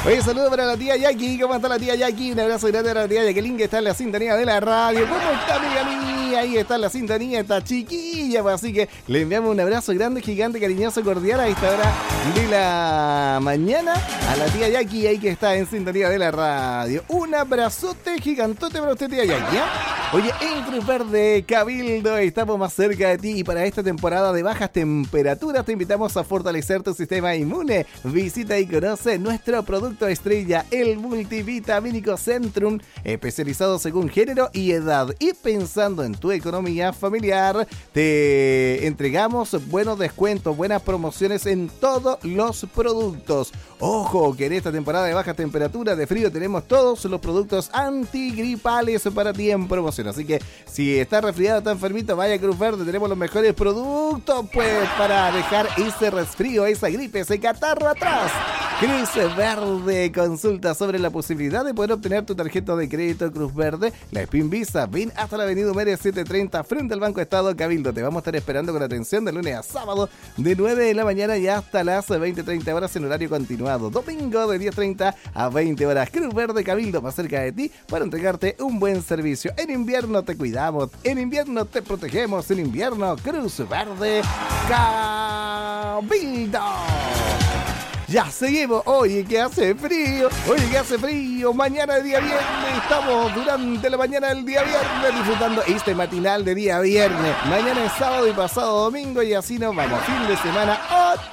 Oye, saludos para la tía Jackie. ¿Cómo está la tía Jackie? Un abrazo grande para la tía Jacqueline, que está en la sintonía de la radio. ¿Cómo está, amiga mía? Ahí está en la sintonía, está chiquilla. Pues, así que le enviamos un abrazo grande, gigante, cariñoso, cordial a esta hora de la mañana a la tía Jackie, ahí que está en sintonía de la radio. Un abrazote gigantote para usted, tía Jackie, ¿eh? Oye, en Cruz Verde Cabildo estamos más cerca de ti y para esta temporada de bajas temperaturas te invitamos a fortalecer tu sistema inmune. Visita y conoce nuestro producto estrella, el multivitamínico Centrum, especializado según género y edad. Y pensando en tu economía familiar, te entregamos buenos descuentos, buenas promociones en todos los productos. Ojo, que en esta temporada de bajas temperaturas, de frío, tenemos todos los productos antigripales para ti en promoción. Así que si estás resfriado, está enfermito, vaya a Cruz Verde, tenemos los mejores productos pues para dejar ese resfrío, esa gripe, ese catarro atrás. Cruz Verde, consulta sobre la posibilidad de poder obtener tu tarjeta de crédito Cruz Verde, la Spin Visa. Ven hasta la avenida Humere 730 frente al Banco Estado Cabildo. Te vamos a estar esperando con atención de lunes a sábado de 9 de la mañana y hasta las 20:30 horas en horario continuado. Domingo de 10:30 a 20 horas. Cruz Verde Cabildo, más cerca de ti para entregarte un buen servicio. En invierno te cuidamos, en invierno te protegemos, en invierno Cruz Verde Cabildo. Ya seguimos. Oye, que hace frío. Mañana de día viernes. Estamos durante la mañana del día viernes disfrutando este matinal de día viernes. Mañana es sábado y pasado domingo y así nos vamos. Fin de semana.